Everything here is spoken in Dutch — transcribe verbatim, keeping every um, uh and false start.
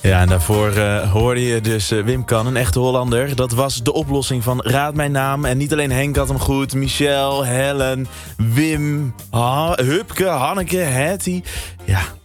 Ja, en daarvoor uh, hoorde je dus uh, Wim Kan, een echte Hollander. Dat was de oplossing van Raad Mijn Naam. En niet alleen Henk had hem goed, Michel, Helen, Wim, ha- Hupke, Hanneke, Hetty. Ja,